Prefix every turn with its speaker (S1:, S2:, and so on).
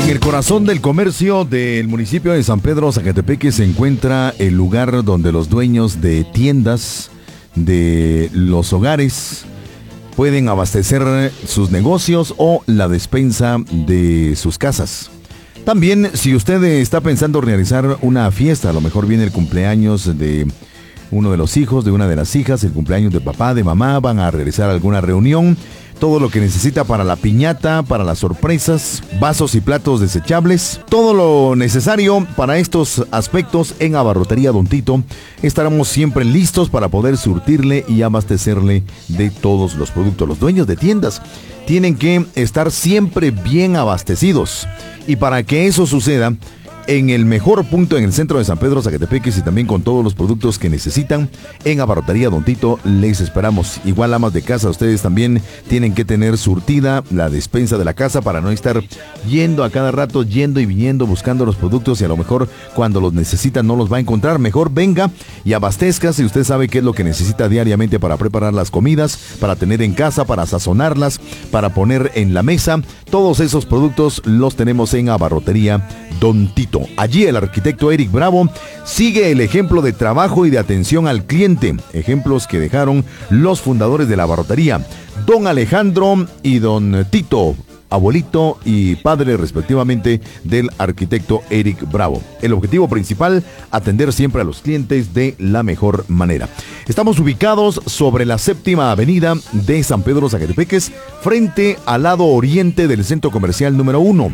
S1: En el corazón del comercio del municipio de San Pedro Zacatepeque se encuentra el lugar donde los dueños de tiendas, de los hogares, pueden abastecer sus negocios o la despensa de sus casas. También, si usted está pensando realizar una fiesta, a lo mejor viene el cumpleaños de uno de los hijos, de una de las hijas, el cumpleaños de papá, de mamá, van a realizar alguna reunión, todo lo que necesita para la piñata, para las sorpresas, vasos y platos desechables, todo lo necesario para estos aspectos en Abarrotería Don Tito. Estaremos siempre listos para poder surtirle y abastecerle de todos los productos. Los dueños de tiendas tienen que estar siempre bien abastecidos. Y para que eso suceda, en el mejor punto en el centro de San Pedro Zacatepeque y también con todos los productos que necesitan, en Abarrotería Don Tito les esperamos. Igual amas de casa, ustedes también tienen que tener surtida la despensa de la casa para no estar yendo a cada rato, yendo y viniendo buscando los productos y a lo mejor cuando los necesitan no los va a encontrar. Mejor venga y abastezca si usted sabe qué es lo que necesita diariamente para preparar las comidas, para tener en casa, para sazonarlas, para poner en la mesa. Todos esos productos los tenemos en Abarrotería Don Tito. Allí el arquitecto Eric Bravo sigue el ejemplo de trabajo y de atención al cliente, ejemplos que dejaron los fundadores de la abarrotería, don Alejandro y don Tito, abuelito y padre respectivamente del arquitecto Eric Bravo. El objetivo principal, atender siempre a los clientes de la mejor manera. Estamos ubicados sobre la 7ª avenida de San Pedro Zacatepeques, frente al lado oriente del centro comercial número 1.